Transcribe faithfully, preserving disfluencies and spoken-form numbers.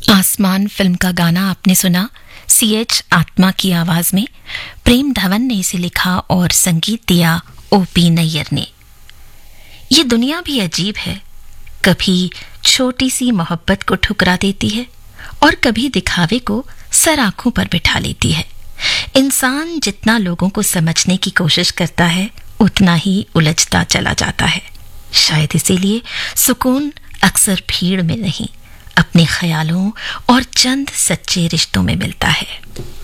आसमान फिल्म का गाना आपने सुना सी एच आत्मा की आवाज में। प्रेम धवन ने इसे लिखा और संगीत दिया ओ पी नैयर ने। ये दुनिया भी अजीब है, कभी छोटी सी मोहब्बत को ठुकरा देती है और कभी दिखावे को सर आंखों पर बिठा लेती है। इंसान जितना लोगों को समझने की कोशिश करता है उतना ही उलझता चला जाता है। शायद इसीलिए सुकून अक्सर भीड़ में नहीं, अपने ख्यालों और चंद सच्चे रिश्तों में मिलता है।